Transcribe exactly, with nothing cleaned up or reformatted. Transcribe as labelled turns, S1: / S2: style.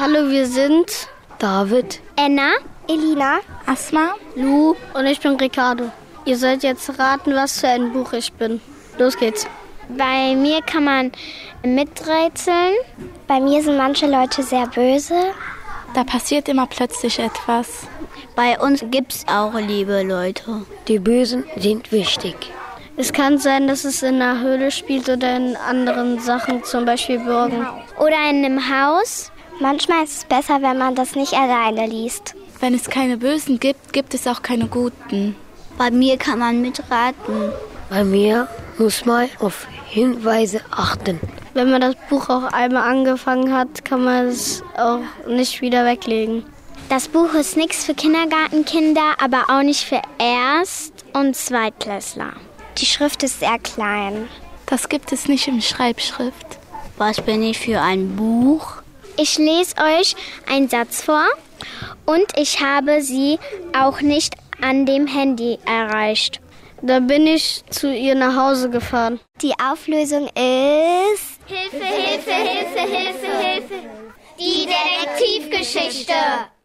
S1: Hallo, wir sind
S2: David,
S3: Enna, Elina,
S4: Asma,
S1: Lu und ich bin Ricardo. Ihr sollt jetzt raten, was für ein Buch ich bin. Los geht's.
S3: Bei mir kann man miträtseln. Bei mir sind manche Leute sehr böse.
S4: Da passiert immer plötzlich etwas.
S5: Bei uns gibt's auch liebe Leute.
S2: Die Bösen sind wichtig.
S1: Es kann sein, dass es in einer Höhle spielt oder in anderen Sachen, zum Beispiel Burgen.
S3: Oder in einem Haus. Manchmal ist es besser, wenn man das nicht alleine liest.
S4: Wenn es keine Bösen gibt, gibt es auch keine Guten.
S5: Bei mir kann man mitraten.
S2: Bei mir muss man auf Hinweise achten.
S1: Wenn man das Buch auch einmal angefangen hat, kann man es auch nicht wieder weglegen.
S3: Das Buch ist nichts für Kindergartenkinder, aber auch nicht für Erst- und Zweitklässler. Die Schrift ist sehr klein.
S4: Das gibt es nicht in Schreibschrift.
S5: Was bin ich für ein Buch?
S3: Ich lese euch einen Satz vor und ich habe sie auch nicht an dem Handy erreicht.
S1: Da bin ich zu ihr nach Hause gefahren.
S3: Die Auflösung ist...
S6: Hilfe, Hilfe, Hilfe, Hilfe, Hilfe! Die Detektivgeschichte!